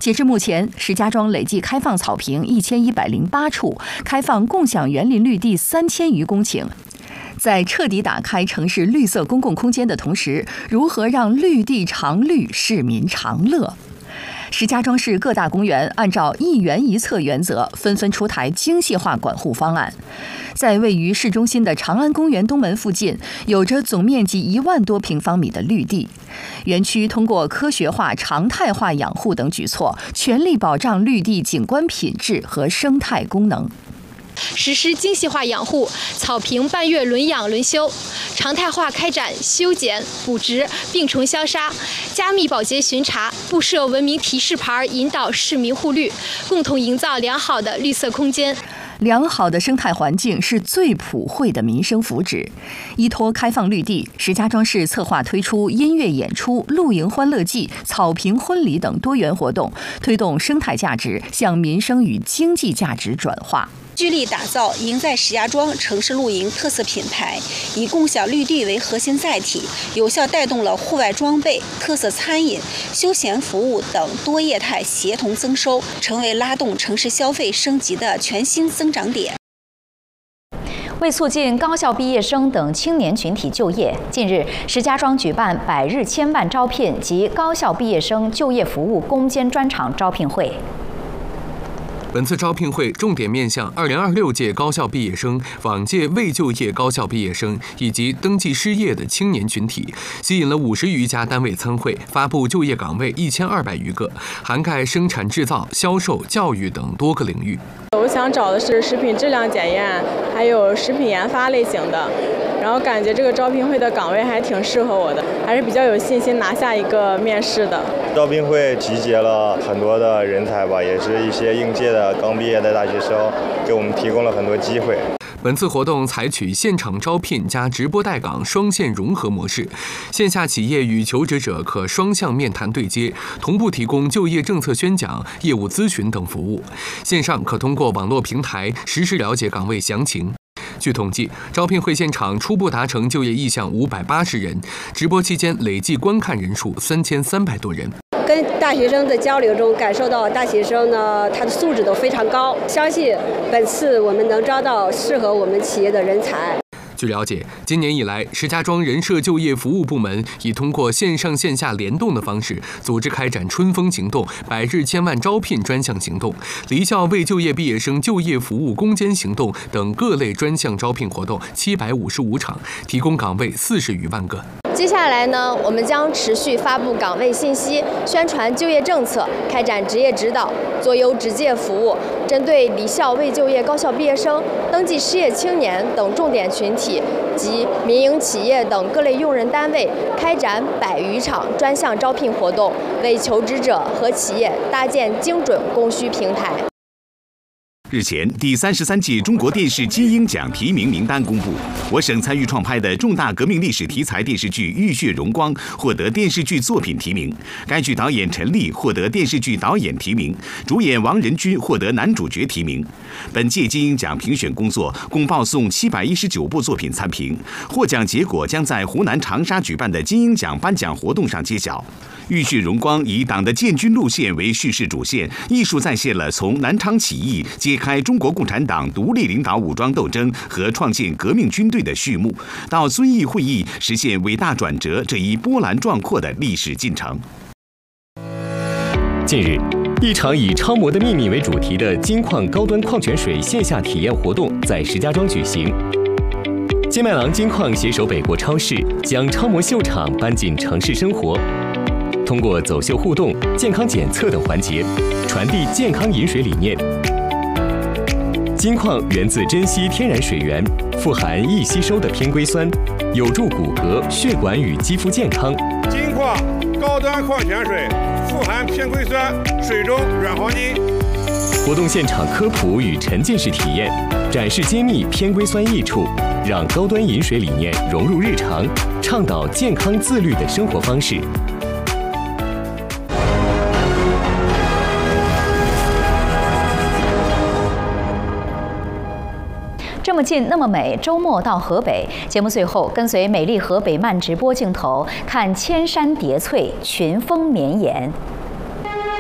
截至目前，石家庄累计开放草坪1108处，开放共享园林绿地3000余公顷。在彻底打开城市绿色公共空间的同时，如何让绿地常绿，市民常乐？石家庄市各大公园按照一园一策原则，纷纷出台精细化管护方案。在位于市中心的长安公园东门附近，有着总面积1万多平方米的绿地。园区通过科学化、常态化养护等举措，全力保障绿地景观品质和生态功能。 实施精细化养护，草坪半月轮养轮修，常态化开展修剪、补植、病虫消杀，加密保洁巡查，布设文明提示牌，引导市民护绿，共同营造良好的绿色空间。 良好的生态环境是最普惠的民生福祉。依托开放绿地，石家庄市策划推出音乐演出、露营欢乐季、草坪婚礼等多元活动，推动生态价值向民生与经济价值转化。 聚力打造赢在石家庄城市露营特色品牌，以共享绿地为核心载体，有效带动了户外装备、特色餐饮、休闲服务等多业态协同增收，成为拉动城市消费升级的全新增长点。 为促进高校毕业生等青年群体就业，近日石家庄举办百日千万招聘及高校毕业生就业服务攻坚专场招聘会。 本次招聘会重点面向2026届高校毕业生、往届未就业高校毕业生以及登记失业的青年群体，吸引了50余家单位参会，发布就业岗位1200余个，涵盖生产制造、销售、教育等多个领域。 我想找的是食品质量检验，还有食品研发类型的，然后感觉这个招聘会的岗位还挺适合我的，还是比较有信心拿下一个面试的。 招聘会集结了很多的人才吧，也是一些应届的刚毕业的大学生，给我们提供了很多机会。 本次活动采取现场招聘加直播带岗双线融合模式，线下企业与求职者可双向面谈对接，同步提供就业政策宣讲、业务咨询等服务；线上可通过网络平台实时了解岗位详情。据统计，招聘会现场初步达成就业意向580人，直播期间累计观看人数3300多人。 跟大学生的交流中，感受到大学生呢，他的素质都非常高。相信本次我们能招到适合我们企业的人才。 据了解，今年以来，石家庄人社就业服务部门已通过线上线下联动的方式，组织开展春风行动、百日千万招聘专项行动、离校未就业毕业生就业服务攻坚行动等各类专项招聘活动755场，提供岗位40余万个。 接下来呢，我们将持续发布岗位信息，宣传就业政策，开展职业指导，做优职介服务，针对离校未就业高校毕业生、登记失业青年等重点群体及民营企业等各类用人单位，开展100余场专项招聘活动，为求职者和企业搭建精准供需平台。 日前，第33届中国电视金鹰奖提名名单公布，我省参与创拍的重大革命历史题材电视剧《浴血荣光》获得电视剧作品提名，该剧导演陈立获得电视剧导演提名，主演王仁君获得男主角提名。本届金鹰奖评选工作共报送719部作品参评，获奖结果将在湖南长沙举办的金鹰奖颁奖活动上揭晓。浴血荣光以党的建军路线为叙事主线，艺术再现了从南昌起义揭开中国共产党独立领导武装斗争和创建革命军队的序幕，到遵义会议实现伟大转折这一波澜壮阔的历史进程。 近日，一场以超模的秘密为主题的金矿高端矿泉水线下体验活动在石家庄举行。金麦郎金矿携手北国超市，将超模秀场搬进城市生活。通过走秀互动、健康检测等环节，传递健康饮水理念。金矿源自珍稀天然水源，富含易吸收的偏硅酸，有助骨骼、血管与肌肤健康。 金矿高端矿泉水，富含偏硅酸，水中软黄金。 活动现场科普与沉浸式体验，展示揭秘偏硅酸益处，让高端饮水理念融入日常，倡导健康自律的生活方式。 这么近，那么美。周末到河北，节目最后跟随美丽河北慢直播镜头，看千山叠翠，群峰绵延。